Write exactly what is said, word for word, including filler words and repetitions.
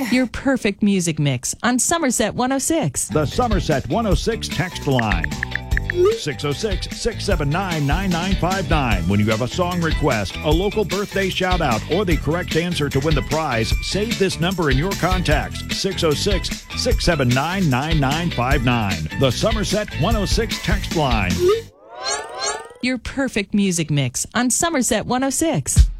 Your perfect music mix on Somerset one oh six. The Somerset one oh six text line. six oh six, six seven nine, nine nine five nine. When you have a song request, a local birthday shout out, or the correct answer to win the prize, save this number in your contacts. six oh six, six seven nine, nine nine five nine. The Somerset one oh six text line. Your perfect music mix on Somerset one oh six.